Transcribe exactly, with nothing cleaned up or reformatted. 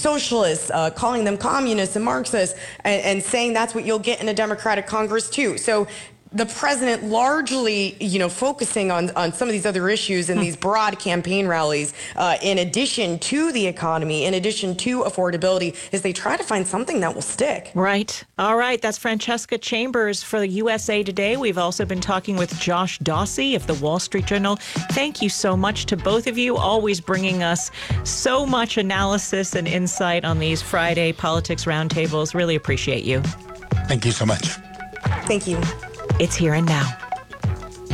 socialists, uh, calling them communists and Marxists, and, and saying that's what you'll get in a Democratic Congress too. So the president largely, you know, focusing on, on some of these other issues in these broad campaign rallies, uh, in addition to the economy, in addition to affordability, is they try to find something that will stick. Right. All right. That's Francesca Chambers for the U S A Today. We've also been talking with Josh Dawsey of the Wall Street Journal. Thank you so much to both of you, always bringing us so much analysis and insight on these Friday politics roundtables. Really appreciate you. Thank you so much. Thank you. It's Here and Now.